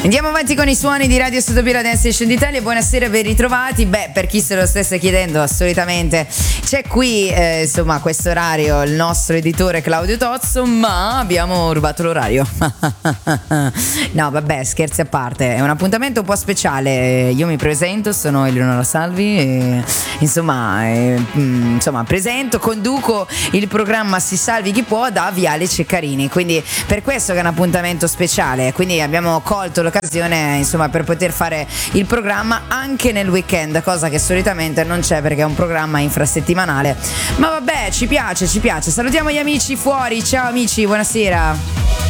Andiamo avanti con i suoni di Radio Sudopira Dance Station d'Italia. Buonasera, ben ritrovati. Per chi se lo stesse chiedendo, solitamente c'è qui insomma, a questo orario il nostro editore Claudio Tozzo, ma abbiamo rubato l'orario. No, vabbè, scherzi a parte, è un appuntamento un po' speciale. Io mi presento, sono Eleonora Salvi e, insomma, conduco il programma Si Salvi Chi Può da Viale Ceccarini, quindi per questo che è un appuntamento speciale. Quindi abbiamo colto l'occasione, insomma, per poter fare il programma anche nel weekend, cosa che solitamente non c'è perché è un programma infrasettimanale. Ma vabbè, ci piace. Salutiamo gli amici fuori. Ciao amici, buonasera.